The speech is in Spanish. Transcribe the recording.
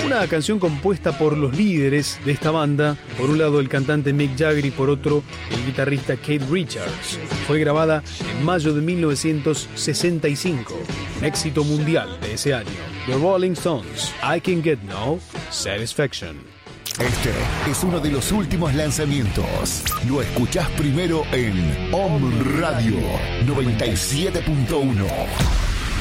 Una canción compuesta por los líderes de esta banda, por un lado el cantante Mick Jagger y por otro el guitarrista Keith Richards. Fue grabada en mayo de 1965, un éxito mundial de ese año. The Rolling Stones, I Can Get No Satisfaction. Este es uno de los últimos lanzamientos. Lo escuchás primero en Om Radio 97.1.